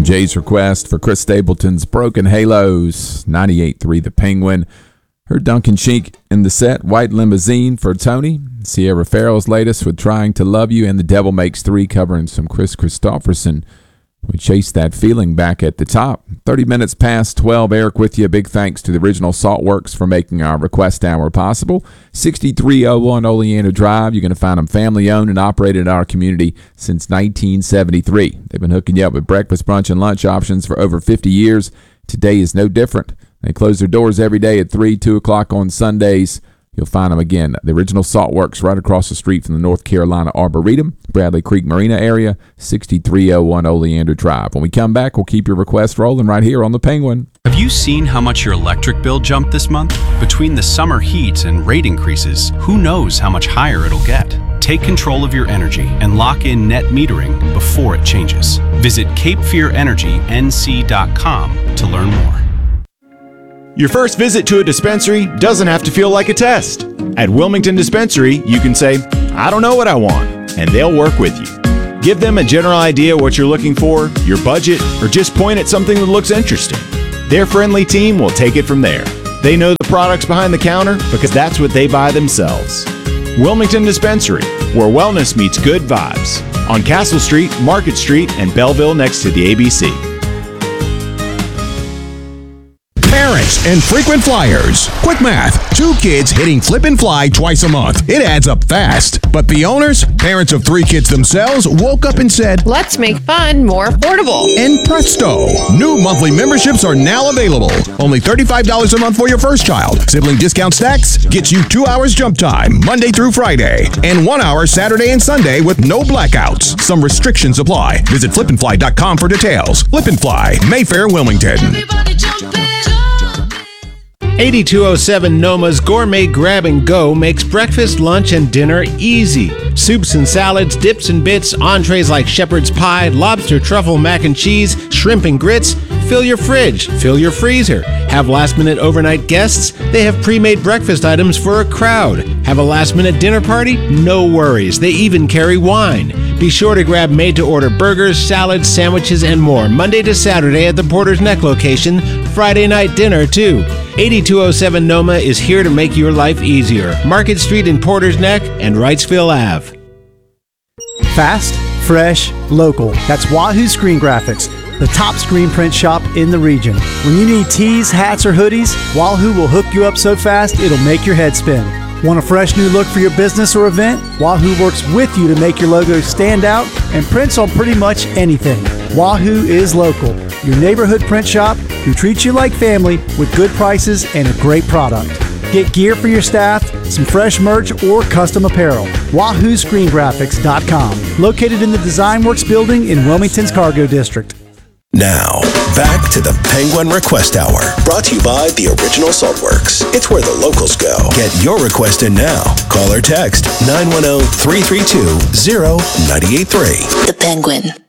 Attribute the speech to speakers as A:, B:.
A: Jay's request for Chris Stapleton's Broken Halos, 98.3 The Penguin. Heard Duncan Sheik in the set, White Limousine for Tony. Sierra Farrell's latest with Trying to Love You, and The Devil Makes Three covering some Chris Christopherson. We chased that feeling back at the top. 30 minutes past 12, Eric with you. Big thanks to the original Saltworks for making our request hour possible. 6301 Oleander Drive. You're going to find them family-owned and operated in our community since 1973. They've been hooking you up with breakfast, brunch, and lunch options for over 50 years. Today is no different. They close their doors every day at 3, 2 o'clock on Sundays. You'll find them again. The original Saltworks right across the street from the North Carolina Arboretum, Bradley Creek Marina area, 6301 Oleander Drive. When we come back, we'll keep your request rolling right here on The Penguin.
B: Have you seen how much your electric bill jumped this month? Between the summer heat and rate increases, who knows how much higher it'll get? Take control of your energy and lock in net metering before it changes. Visit CapeFearEnergyNC.com to learn more.
C: Your first visit to a dispensary doesn't have to feel like a test. At Wilmington Dispensary, you can say, I don't know what I want, and they'll work with you. Give them a general idea what you're looking for, your budget, or just point at something that looks interesting. Their friendly team will take it from there. They know the products behind the counter because that's what they buy themselves. Wilmington Dispensary, where wellness meets good vibes. On Castle Street, Market Street, and Belleville next to the ABC.
D: Parents and frequent flyers. Quick math. 2 kids hitting flip and fly twice a month. It adds up fast. But the owners, parents of 3 kids themselves, woke up and said,
E: let's make fun more affordable.
D: And presto, new monthly memberships are now available. Only $35 a month for your first child. Sibling discount stacks gets you 2 hours jump time, Monday through Friday, and 1 hour Saturday and Sunday with no blackouts. Some restrictions apply. Visit flipandfly.com for details. Flip and Fly, Mayfair, Wilmington.
E: Everybody jump in.
F: 8207 Noma's Gourmet Grab and Go makes breakfast, lunch, and dinner easy. Soups and salads, dips and bits, entrees like shepherd's pie, lobster, truffle, mac and cheese, shrimp and grits. Fill your fridge, fill your freezer. Have last-minute overnight guests? They have pre-made breakfast items for a crowd. Have a last-minute dinner party? No worries. They even carry wine. Be sure to grab made-to-order burgers, salads, sandwiches, and more Monday to Saturday at the Porter's Neck location. Friday night dinner, too. 8207 Noma is here to make your life easier. Market Street in Porter's Neck and Wrightsville Ave.
G: Fast, fresh, local. That's Wahoo Screen Graphics, the top screen print shop in the region. When you need tees, hats, or hoodies, Wahoo will hook you up so fast it'll make your head spin. Want a fresh new look for your business or event? Wahoo works with you to make your logo stand out and prints on pretty much anything. Wahoo is local, your neighborhood print shop who treats you like family with good prices and a great product. Get gear for your staff, some fresh merch, or custom apparel. WahooScreenGraphics.com. Located in the Design Works building in Wilmington's Cargo District.
H: Now, back to the Penguin Request Hour, brought to you by the Original Saltworks. It's where the locals go. Get your request in now. Call or text 910-332-0983.
I: The Penguin.